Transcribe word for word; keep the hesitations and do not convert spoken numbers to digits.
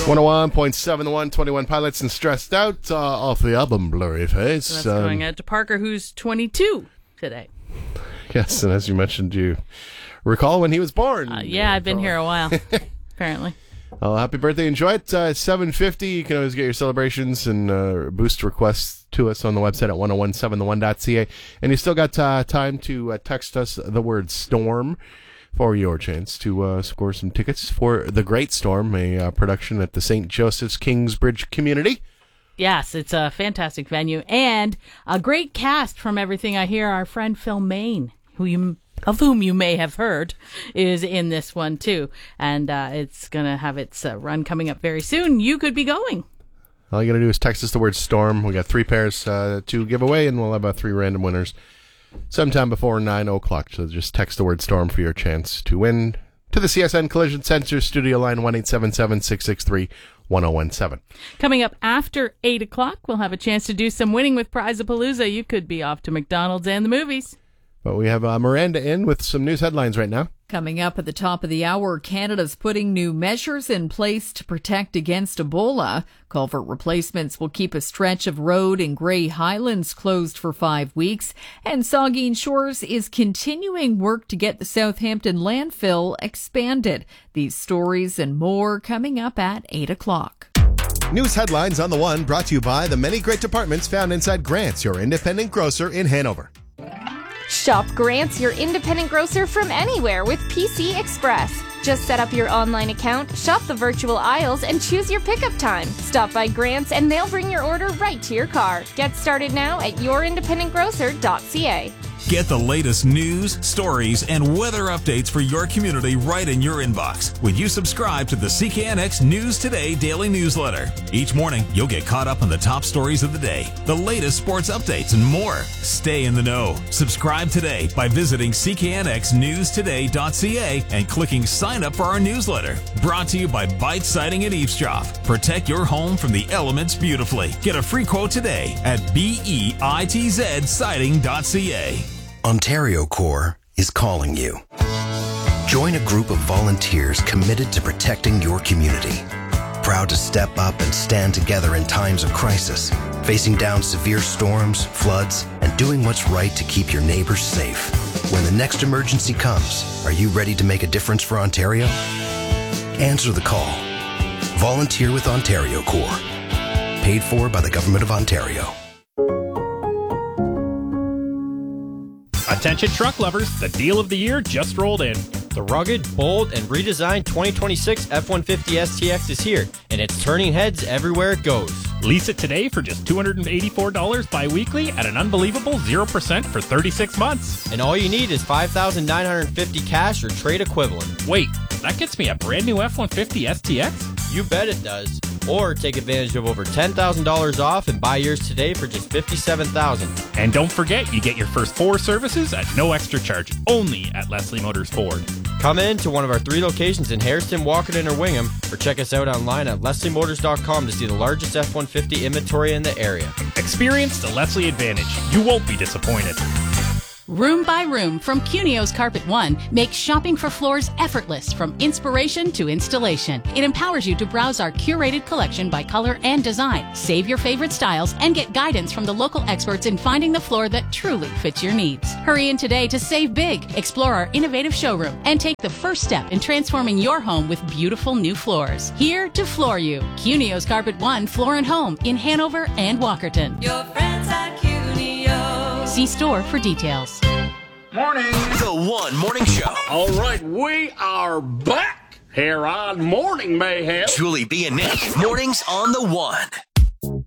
one oh one point seven The One, twenty-one Pilots and Stressed Out uh, off the album Blurry Face. That's um, going out to Parker, who's twenty-two today. Yes, and as you mentioned, you recall when he was born. Uh, yeah, I've been here a while, apparently. Well, happy birthday. Enjoy it. Uh, seven fifty. You can always get your celebrations and uh, boost requests to us on the website at one oh one seven the one dot c a. And you still got uh, time to uh, text us the word storm for your chance to uh, score some tickets for The Great Storm, a uh, production at the Saint Joseph's Kingsbridge community. Yes, it's a fantastic venue and a great cast from everything I hear. Our friend Phil Main, who you of whom you may have heard, is in this one too. And uh, it's going to have its uh, run coming up very soon. You could be going. All you got to do is text us the word storm. We got three pairs uh, to give away, and we'll have uh, three random winners sometime before nine o'clock. So just text the word storm for your chance to win to the C S N Collision Center studio line one eight seven seven, six six three, one oh one seven. Coming up after eight o'clock, we'll have a chance to do some winning with Prize-a-Palooza. You could be off to McDonald's and the movies. But we have uh, Miranda in with some news headlines right now. Coming up at the top of the hour, Canada's putting new measures in place to protect against Ebola. Culvert replacements will keep a stretch of road in Grey Highlands closed for five weeks. And Saugeen Shores is continuing work to get the Southampton landfill expanded. These stories and more coming up at eight o'clock. News headlines on The One brought to you by the many great departments found inside Grant's, your independent grocer in Hanover. Shop Grant's, your independent grocer from anywhere with P C Express. Just set up your online account, shop the virtual aisles, and choose your pickup time. Stop by Grant's and they'll bring your order right to your car. Get started now at your independent grocer dot c a. Get the latest news, stories, and weather updates for your community right in your inbox when you subscribe to the C K N X News Today daily newsletter. Each morning, you'll get caught up on the top stories of the day, the latest sports updates, and more. Stay in the know. Subscribe today by visiting c k n x news today dot c a and clicking sign up for our newsletter. Brought to you by Bite Siding and Eavesdrop. Protect your home from the elements beautifully. Get a free quote today at bitz siding dot c a. Ontario Corps is calling you. Join a group of volunteers committed to protecting your community. Proud to step up and stand together in times of crisis, facing down severe storms, floods, and doing what's right to keep your neighbors safe. When the next emergency comes, are you ready to make a difference for Ontario? Answer the call. Volunteer with Ontario Corps. Paid for by the Government of Ontario. Attention truck lovers, the deal of the year just rolled in. The rugged, bold, and redesigned twenty twenty-six F one fifty S T X is here, and it's turning heads everywhere it goes. Lease it today for just two hundred eighty-four dollars bi-weekly at an unbelievable zero percent for thirty-six months. And all you need is five thousand nine hundred fifty dollars cash or trade equivalent. Wait, that gets me a brand new F one fifty S T X? You bet it does. Or take advantage of over ten thousand dollars off and buy yours today for just fifty-seven thousand dollars. And don't forget, you get your first four services at no extra charge, only at Leslie Motors Ford. Come in to one of our three locations in Hairston, Walkerton, or Wingham, or check us out online at leslie motors dot com to see the largest F one fifty inventory in the area. Experience the Leslie advantage. You won't be disappointed. Room by Room from Cunio's Carpet One makes shopping for floors effortless from inspiration to installation. It empowers you to browse our curated collection by color and design, save your favorite styles, and get guidance from the local experts in finding the floor that truly fits your needs. Hurry in today to save big, explore our innovative showroom, and take the first step in transforming your home with beautiful new floors. Here to floor you. Cunio's Carpet One Floor and Home in Hanover and Walkerton. Your friends at Cunio. See store for details. Morning. The One Morning Show. All right, we are back here on Morning Mayhem. Julie B and Nick. Mornings on The One.